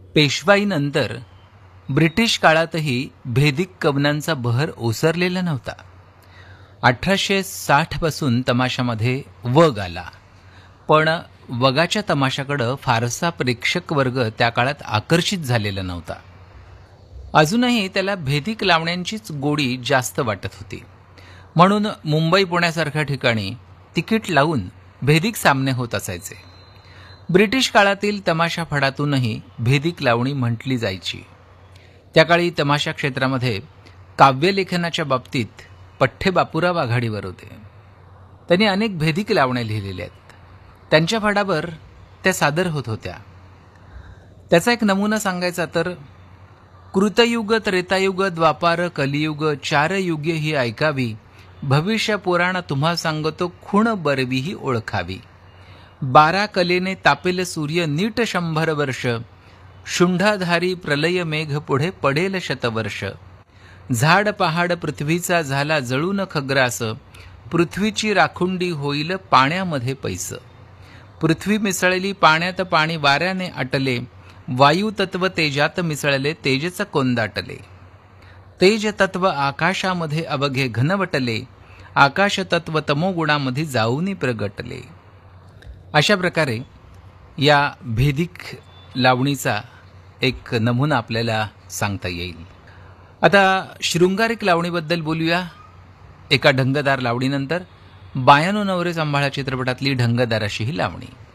पेशवाईनंतर British काळातही Vedic कवनांचा बहर ओसरलेला नव्हता. 1860 पासून तमाशामध्ये वग आला, पण वगाच्या तमाशाकडं फारसा प्रेक्षक वर्ग त्या काळात आकर्षित झालेला नव्हता. अजूनही त्याला भेदिक लावण्यांचीच गोडी जास्त वाटत होती. म्हणून मुंबई पुण्यासारख्या ठिकाणी तिकीट लावून भेदिक सामने होत असायचे. ब्रिटिश काळातील तमाशा फडातूनही भेदिक लावणी म्हटली जायची. त्या काळी तमाशा क्षेत्रामध्ये काव्यलेखनाच्या बाबतीत पठ्ठे बापूराव आघाडीवर होते. त्यांनी अनेक भेदिक लावण्या लिहिलेल्या आहेत. त्यांच्या फडावर त्या सादर होत होत्या. त्याचा एक नमुना सांगायचा तर, कृतयुग त्रेतायुग द्वापार कलियुग चार युगे ही ऐकावी, भविष्य पुराण तुम्हा सांगतो खूण बरवीही ओळखावी. 12 कलेने तापेल सूर्य नीट 100 वर्ष, शुंढाधारी प्रलय मेघ पुढे पडेल शतवर्ष. झाड पहाड पृथ्वीचा झाला जळून खग्रास, पृथ्वीची राखुंडी होईल पाण्यामध्ये पैस. पृथ्वी मिसळली पाण्यात पाणी वाऱ्याने आटले, वायू तत्व तेजात मिसळले तेजच कोंदाटले. तेज तत्व आकाशामध्ये अवघे घनवटले, आकाश तत्व तमोगुणामध्ये जाऊनी प्रगटले. अशा प्रकारे या भेदिक लावणीचा एक नमुना आपल्याला सांगता येईल. आता शृंगारिक लावणीबद्दल बोलूया. एका ढंगदार लावणीनंतर बायानो नवरे सांभाळा चित्रपटातली ढंगदार अशी ही लावणी.